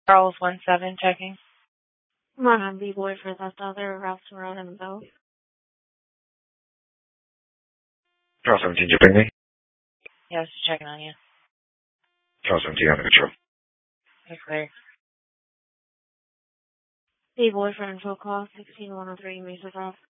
Charles 17 checking. Come on, B-boy for that other Ralph Road and Bill. Charles 17, you bring me? Yeah, just checking on you. Charles 17, under control. You're clear. B-boy for info call 16103 Mesa Drive.